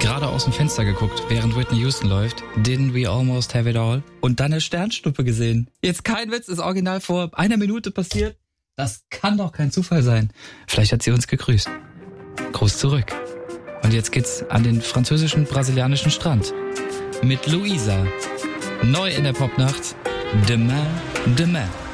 gerade aus dem Fenster geguckt, während Whitney Houston läuft. Didn't we almost have it all? Und dann eine Sternschnuppe gesehen. Jetzt kein Witz, ist original vor einer Minute passiert. Das kann doch kein Zufall sein. Vielleicht hat sie uns gegrüßt. Gruß zurück. Und jetzt geht's an den französischen-brasilianischen Strand. Mit Luisa. Neu in der Popnacht. Demain, demain.